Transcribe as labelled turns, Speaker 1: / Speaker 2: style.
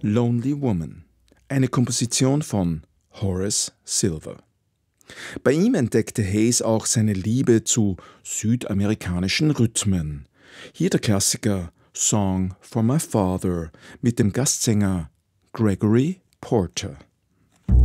Speaker 1: Lonely Woman, eine Komposition von Horace Silver. Bei ihm entdeckte Hayes auch seine Liebe zu südamerikanischen Rhythmen. Hier der Klassiker Song for My Father mit dem Gastsänger Gregory Porter.